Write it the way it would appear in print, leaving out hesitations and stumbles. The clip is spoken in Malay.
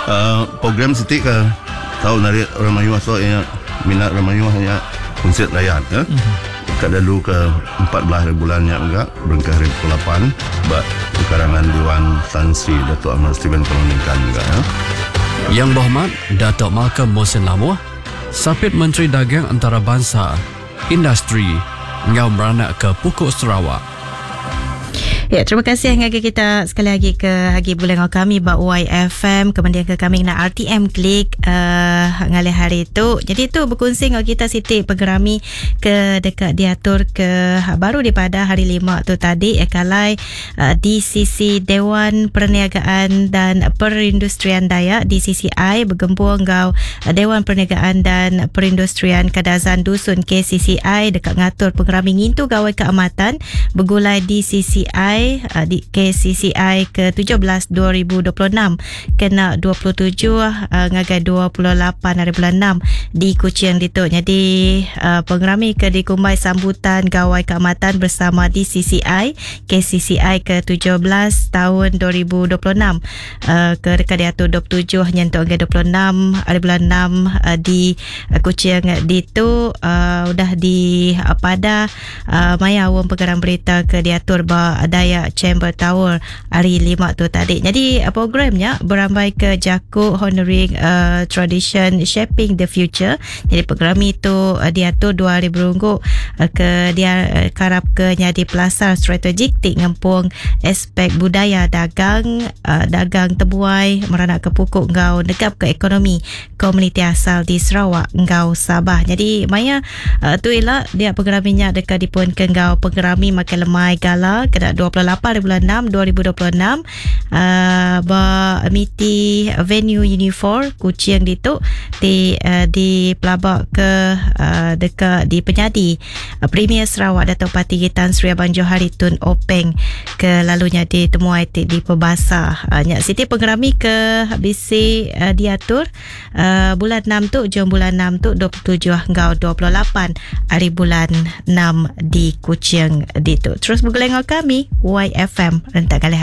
Program Siti ke tahu narik Ramayuah so yang minat Ramayuah yang konsert rakyat kat dulu ke 14 bulannya enggak berengkah 2008 buat karangan Dewan Tan Sri Datuk Ahmad Steven Kolonikan enggak Yang Berhormat Datuk Malcolm Mohsin Lamuh, Sapit Menteri Dagang Antarabangsa Industri ngau beranak ke Pokok Sarawak. Ya, terima kasih ngagai kita sekali lagi ke hagi bulan kami ba YFM kemudian ke kami nak RTM Klik ngalih hari itu. Jadi tu berkongsi dengan kita Siti Pergerami ke dekat diatur ke baru daripada hari 5 tu tadi kalai DCC Dewan Perniagaan dan Perindustrian Dayak DCCI bergembur ngau Dewan Perniagaan dan Perindustrian Kadazan Dusun KCCI dekat ngatur Pergerami ngintu gawai keamatan bergulai DCCI di KCCI ke-17 2026 kena 27 ngagai 28 hari bulan 6 di Kuching Dituk. Jadi pengerami ke dikumbai sambutan gawai keamatan bersama DCCI KCCI ke-17 tahun 2026 ke dekat diatur 27 nyentuk ke 26 hari bulan 6 di Kuching Dituk udah di pada maya awam pegeran berita ke diatur ba Daya Chamber Tower hari 5 tu tadi. Jadi programnya berambai ke Jakuk Honoring Tradition Shaping the Future. Jadi program itu diatur RM2,000 ke dia karap ke nyadi pelasar strategik tik ngempung aspek budaya dagang dagang tebuai meranak ke pokok ngau negap ke ekonomi komuniti asal di Sarawak ngau Sabah. Jadi maya tu ialah dia programnya dekat dipun ke ngau programi makan lemai gala kena 28 bulan 6 2026 ba miti venue Unifor Kuching Dituk di pelabak ke dekat di penyadi Premier Sarawak Datuk Pati Tan Sri Abang Johari Tun Openg ke lalunya ditemuai di Perbasa. Nyak Siti Pergerami ke BC diatur bulan 6 tu jom bulan 6 tu 27 hingga 28 hari bulan 6 di Kuching Dituk. Terus bergeleng kami YFM rentak kali